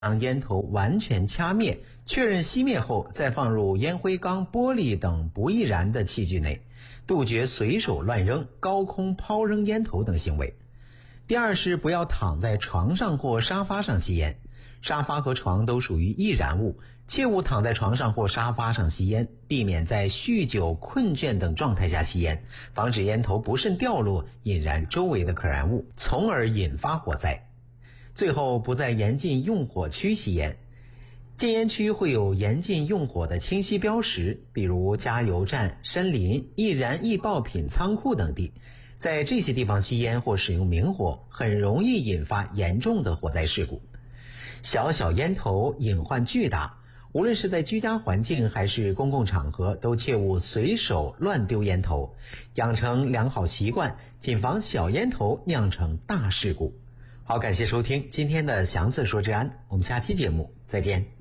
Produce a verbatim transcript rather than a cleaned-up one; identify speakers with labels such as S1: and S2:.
S1: 将烟头完全掐灭，确认熄灭后，再放入烟灰缸、玻璃等不易燃的器具内，杜绝随手乱扔、高空抛扔烟头等行为。第二是不要躺在床上或沙发上吸烟，沙发和床都属于易燃物，切勿躺在床上或沙发上吸烟，避免在酗酒、困倦等状态下吸烟，防止烟头不慎掉落，引燃周围的可燃物，从而引发火灾。最后，不在严禁用火区吸烟。禁烟区会有严禁用火的清晰标识，比如加油站、森林、易燃易爆品仓库等地。在这些地方吸烟或使用明火，很容易引发严重的火灾事故。小小烟头隐患巨大，无论是在居家环境还是公共场合，都切勿随手乱丢烟头，养成良好习惯，谨防小烟头酿成大事故。好，感谢收听今天的祥子说治安，我们下期节目再见。